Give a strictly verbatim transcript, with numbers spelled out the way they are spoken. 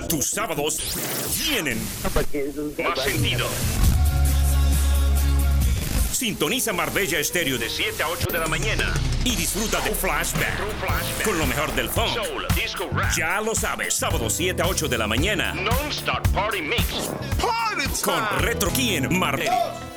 Tus sábados tienen más sentido. Sintoniza Marbella Estéreo de siete a ocho de la mañana y disfruta de Flashback, Flashback con lo mejor del funk, soul, disco, rap. Ya lo sabes, sábado siete a ocho de la mañana. Non-stop party mix. Party time. Con Retro Key en Marbella.